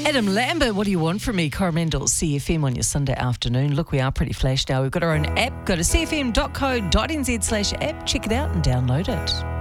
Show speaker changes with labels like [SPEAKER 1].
[SPEAKER 1] Adam Lambert, what do you want from me? Coromandel CFM on your Sunday afternoon. Look, we are pretty flash now. We've got our own app. Go to cfm.co.nz/app. Check it out and download it.